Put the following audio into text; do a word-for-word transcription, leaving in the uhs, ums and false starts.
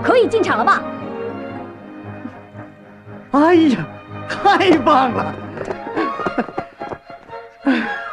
可以进场了吧？ 哎呀，太棒了！